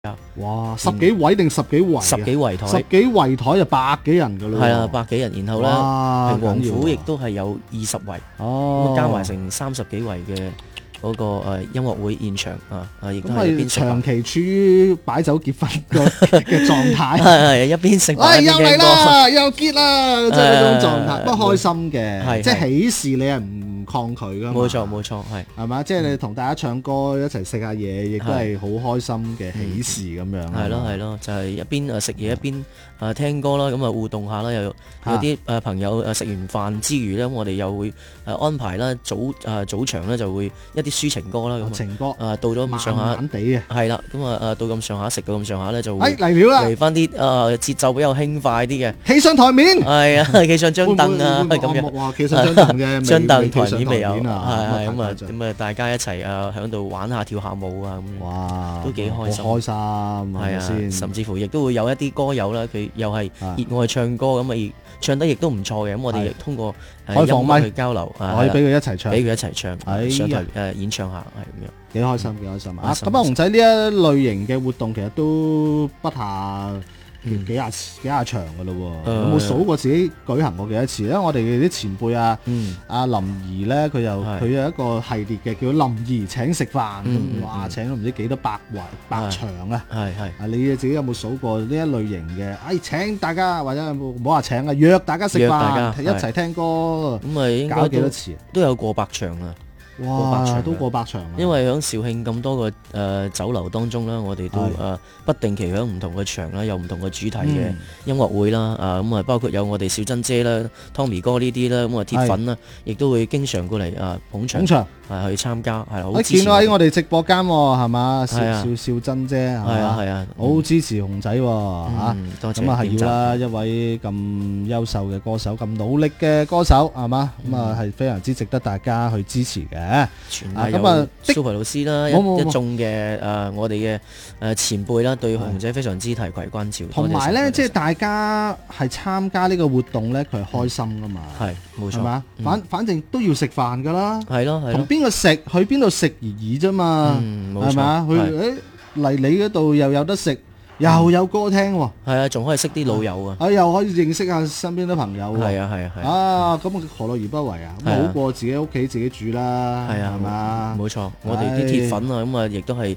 哇，10幾位定10幾圍啊？ 10幾圍台， 10幾圍台就100幾人㗎咯喎。 係啊，100幾人，然後咧哇平王緊要喎府亦都係有20圍， 哦咁加埋成30幾圍嘅嗰個音樂會現場啊，亦都咁係一邊係長食期處於擺酒結婚嘅狀態。 係一邊食飯又嚟一邊聽歌。 啦，又結啦，即係嗰種狀態，不過開心嘅， 係即係喜事你係唔抗拒㗎嘛。 冇錯冇錯，係係嘛？即係你同大家唱歌一齊食下嘢，亦都係好開心嘅喜事咁樣。 係咯係咯，就係一邊食嘢一邊聽歌啦，咁啊互動下啦，有啲朋友食完飯之餘咧，咁我哋又會安排啦早場咧就會一啲抒情歌啦，咁情歌到咗咁上下慢地嘅， 係啦，咁到咁上下食到咁上下咧就會嚟料啦， 嚟翻啲節奏比較輕快啲嘅， 企上台面， 係啊，企上張凳啊咁樣， 哇，企上張凳嘅， 張凳台面未有， 啊， 係咁啊大家一齊喺度玩下跳下舞啊咁， 哇， 都幾開心， 開心係啊，甚至乎亦都會有一啲歌友啦，佢又係熱愛唱歌咁啊，唱得亦都唔錯嘅，咁我哋亦通過開放麥去交流， 可以俾佢一齊唱， 俾佢一齊唱，上台演唱下係咁樣， 幾開心幾開心啊！咁啊，熊仔呢一類型嘅活動其實都不下幾廿場噶咯喎，有冇數過自己舉行過幾多次？因為我哋啲前輩阿林怡咧，佢有一個系列嘅叫林怡請食飯，哇，請咗唔知幾多百場啊！係你自己有冇數過呢一類型嘅？請大家或者唔好話請啊，約大家食飯，一齊聽歌， 咁啊應該搞幾多次？ 都有過百場啊！ 哇，都過百場， 因為喺肇慶咁多個酒樓當中啦，我哋都不定期喺唔同嘅場啦，有唔同嘅主題嘅音樂會啦，咁啊包括有我哋小珍姐啦、Tommy 哥呢啲啦，咁啊鐵粉啦，亦都會經常過嚟捧場去參加，係好支持。 見到喺我哋直播間係嘛，少珍姐係啊， 好支持熊仔嚇， 多謝。 咁啊係要啦，一位咁優秀嘅歌手，咁努力嘅歌手係嘛，咁啊係非常之值得大家去支持嘅。 咁啊，Super 老師啦，一眾嘅我哋嘅前輩啦，對熊仔非常之提攜關照。 同埋咧，即係大家係參加呢個活動咧，佢係開心噶嘛。 係，冇錯。 係嘛？反正都要食飯噶啦。 係咯， 同邊個食去邊度食而已啫嘛。係嘛？去嚟你嗰度又有得食。又有歌聽喎， 係啊，仲可以識啲老友啊， 又可以認識下身邊啲朋友喎， 係啊，咁何樂而不為啊？咁好過自己屋企自己煮啦，係嘛？ 冇錯，我哋啲鐵粉啊，咁啊，亦都係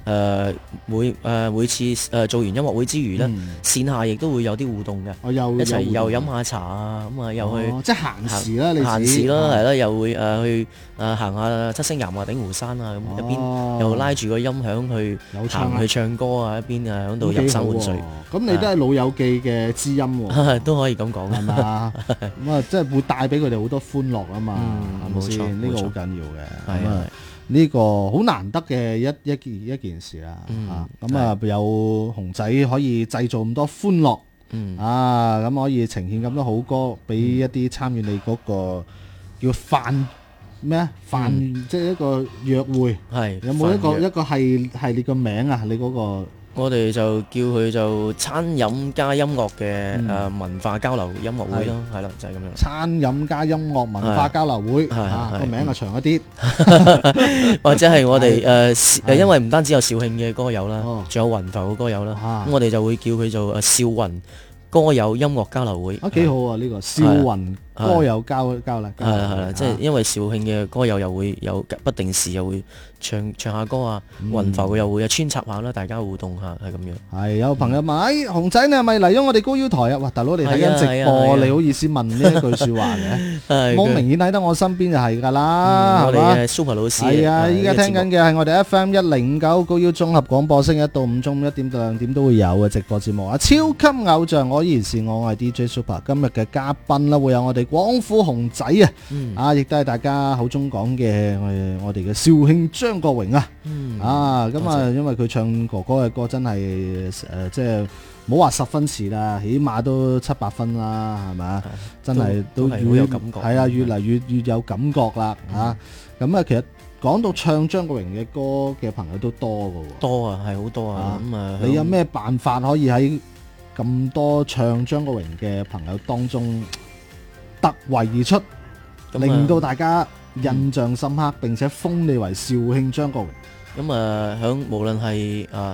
每次做完音樂會之餘咧，線下亦都會有啲互動嘅，一齊又飲下茶啊，咁啊又去即係閒時啦，你閒時啦，係啦，又會去行下七星岩啊、鼎湖山啊，咁一邊又拉住個音響去行去唱歌啊，一邊喺度遊山玩水。 咁你都係老友記嘅知音喎， 都可以咁講係嘛？咁啊，即係會帶俾佢哋好多歡樂啊嘛，係咪先？呢個好緊要嘅。咁啊，呢個好難得嘅一件事啦。咁啊，有熊仔可以製造咁多歡樂，咁可以呈現咁多好歌俾一啲參與你嗰個叫飯咩啊？即係一個約會，有冇一個系列嘅名啊？你嗰個？ 我哋就叫佢做餐飲加音樂嘅文化交流音樂會咯，係啦，就係咁樣。 餐飲加音樂文化交流會，個名啊長一啲， 或者係我哋因為唔單止有肇慶嘅歌友啦，仲有雲浮嘅歌友啦，咁我哋就會叫佢做肇雲歌友音樂交流會。 幾好啊！呢個肇雲歌友交流，係啦，即係因為肇慶嘅歌友又會有不定時又會唱下歌啊，雲浮又會穿插下啦，大家互動下係咁樣。 係有朋友問：熊仔你係咪嚟咗我哋高腰台啊？哇，大佬你睇緊直播，你好意思問呢一句説話嘅？我明顯睇得我身邊就係㗎啦， 我哋嘅 Super 老師。 係啊，依家聽緊嘅係我哋 FM 105高腰綜合廣播，星期一到五中午1點到2點都會有嘅直播節目啊！超級偶像，我依然是我係 DJ Super。今日嘅嘉賓啦，會有我哋廣府熊仔啊，亦都係大家口中講嘅我哋嘅肇慶張國榮啊，咁啊，因為佢唱哥哥嘅歌真係即係冇話10分詞啦，起碼都7、8分啦，係咪？真係都好有感覺， 係啊，越嚟越有感覺啦，咁啊，其實講到唱張國榮嘅歌嘅朋友都多㗎喎， 多啊，係好多啊，咁啊， 你有咩辦法可以喺咁多唱張國榮嘅朋友當中突圍而出，令到大家印象深刻，並且封你為肇慶張國榮？ 咁響無論係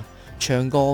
唱歌